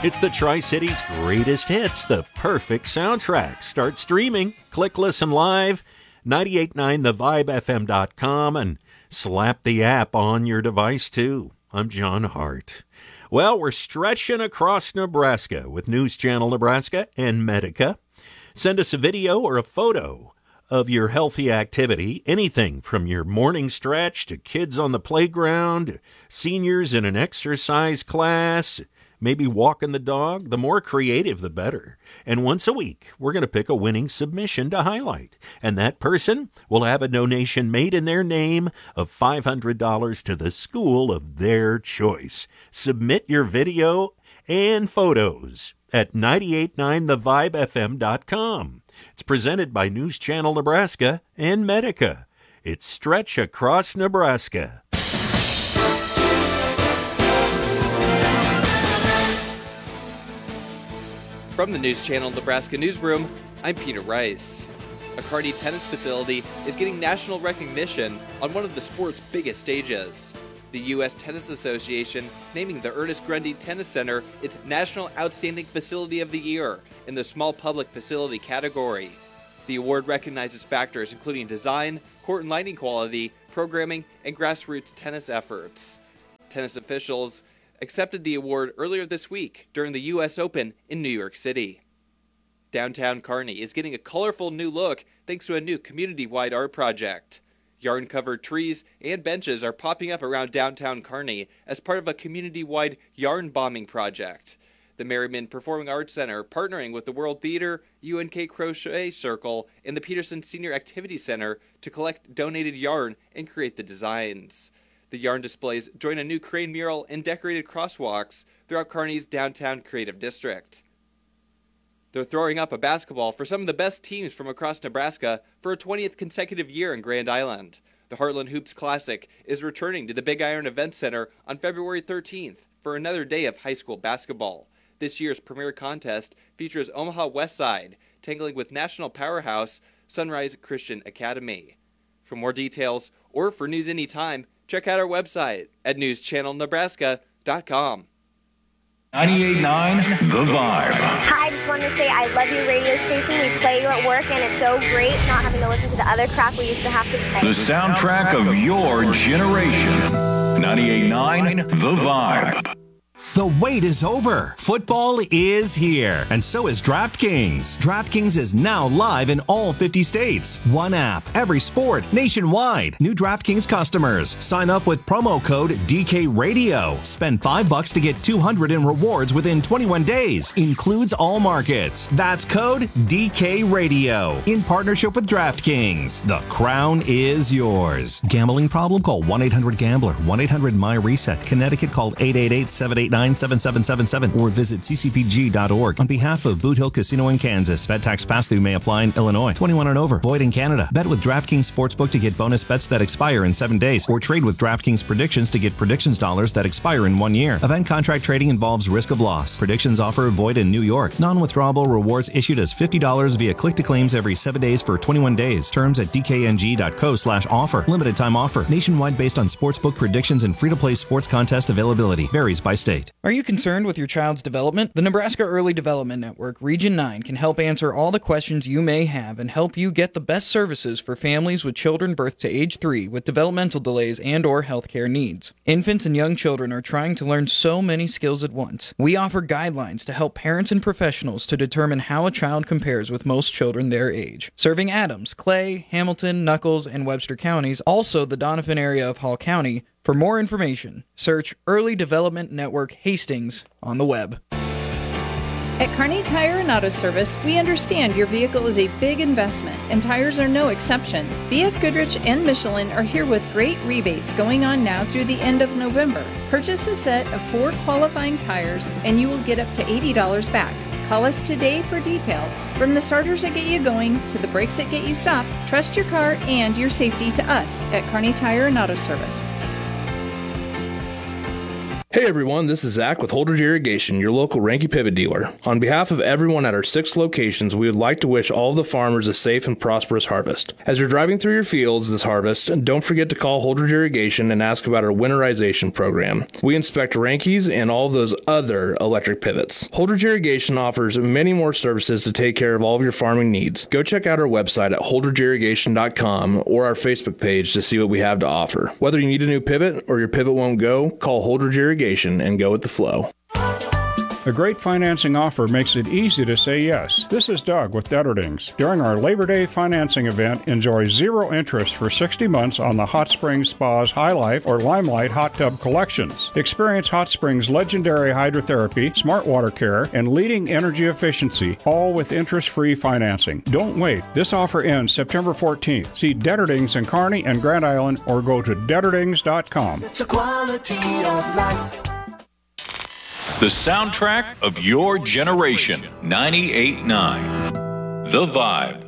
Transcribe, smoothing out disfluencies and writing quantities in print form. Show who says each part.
Speaker 1: It's the Tri-City's greatest hits, the perfect soundtrack. Start streaming. Click Listen Live, 989thevibefm.com, and slap the app on your device, too. I'm John Hart. Well, we're stretching across Nebraska with News Channel Nebraska and Medica. Send us a video or a photo of your healthy activity, anything from your morning stretch to kids on the playground, seniors in an exercise class, maybe walking the dog. The more creative, the better. And once a week, we're going to pick a winning submission to highlight. And that person will have a donation made in their name of $500 to the school of their choice. Submit your video and photos at 989thevibefm.com. It's presented by News Channel Nebraska and Medica. It's Stretch Across Nebraska.
Speaker 2: From the News Channel Nebraska newsroom, I'm Peter Rice. A Kearney tennis facility is getting national recognition on one of the sport's biggest stages. The U.S. Tennis Association naming the Ernest Grundy Tennis Center its National Outstanding Facility of the Year in the Small Public Facility category. The award recognizes factors including design, court and lighting quality, programming, and grassroots tennis efforts. Tennis officials accepted the award earlier this week during the U.S. Open in New York City. Downtown Kearney is getting a colorful new look thanks to a new community-wide art project. Yarn-covered trees and benches are popping up around downtown Kearney as part of a community-wide yarn bombing project. The Merriman Performing Arts Center partnering with the World Theater, UNK Crochet Circle, and the Peterson Senior Activity Center to collect donated yarn and create the designs. The yarn displays join a new crane mural and decorated crosswalks throughout Kearney's downtown creative district. They're throwing up a basketball for some of the best teams from across Nebraska for a 20th consecutive year in Grand Island. The Heartland Hoops Classic is returning to the Big Iron Event Center on February 13th for another day of high school basketball. This year's premier contest features Omaha Westside tangling with national powerhouse Sunrise Christian Academy. For more details or for news anytime, check out our website at newschannelnebraska.com.
Speaker 3: 98.9 The Vibe.
Speaker 4: Hi, I just wanted to say I love your radio station. We play you at work, and it's so great not having to listen to the other crap we used to have to play.
Speaker 3: The soundtrack of your generation. 98.9 The Vibe.
Speaker 5: The wait is over. Football is here, and so is DraftKings. DraftKings is now live in all 50 states. One app, every sport, nationwide. New DraftKings customers. Sign up with promo code DKRadio. Spend $5 to get $200 in rewards within 21 days. Includes all markets. That's code DKRadio. In partnership with DraftKings. The crown is yours. Gambling problem? Call 1-800-GAMBLER. 1-800-MY-RESET. Connecticut, call 888-789-7777 or visit ccpg.org. On behalf of Boot Hill Casino in Kansas, bet tax pass-through may apply in Illinois. 21 and over. Void in Canada. Bet with DraftKings Sportsbook to get bonus bets that expire in 7 days, or trade with DraftKings Predictions to get predictions dollars that expire in 1 year. Event contract trading involves risk of loss. Predictions offer void in New York. Non-withdrawable rewards issued as $50 via click-to-claims every 7 days for 21 days. Terms at dkng.co/offer. Limited time offer. Nationwide based on sportsbook predictions and free-to-play sports contest availability. Varies by state.
Speaker 6: Are you concerned with your child's development? The Nebraska Early Development Network, Region 9, can help answer all the questions you may have and help you get the best services for families with children birth to age 3 with developmental delays and/or healthcare needs. Infants and young children are trying to learn so many skills at once. We offer guidelines to help parents and professionals to determine how a child compares with most children their age. Serving Adams, Clay, Hamilton, Nuckolls, and Webster counties, also the Doniphan area of Hall County. For more information, search Early Development Network Hastings on the web.
Speaker 7: At Kearney Tire and Auto Service, we understand your vehicle is a big investment, and tires are no exception. BF Goodrich and Michelin are here with great rebates going on now through the end of November. Purchase a set of 4 qualifying tires, and you will get up to $80 back. Call us today for details. From the starters that get you going to the brakes that get you stopped, trust your car and your safety to us at Kearney Tire and Auto Service.
Speaker 8: Hey everyone, this is Zach with Holdridge Irrigation, your local Ranky Pivot dealer. On behalf of everyone at our 6 locations, we would like to wish all of the farmers a safe and prosperous harvest. As you're driving through your fields this harvest, don't forget to call Holdridge Irrigation and ask about our winterization program. We inspect Rankies and all of those other electric pivots. Holdridge Irrigation offers many more services to take care of all of your farming needs. Go check out our website at holdridgeirrigation.com or our Facebook page to see what we have to offer. Whether you need a new pivot or your pivot won't go, call Holdridge Irrigation and go with the flow.
Speaker 9: A great financing offer makes it easy to say yes. This is Doug with Detterdings. During our Labor Day financing event, enjoy 0 interest for 60 months on the Hot Springs Spa's High Life or Limelight hot tub collections. Experience Hot Springs' legendary hydrotherapy, smart water care, and leading energy efficiency, all with interest-free financing. Don't wait. This offer ends September 14th. See Detterdings in Kearney and Grand Island or go to detterdings.com.
Speaker 10: It's a quality of life.
Speaker 3: The soundtrack of your generation. 98.9 The Vibe.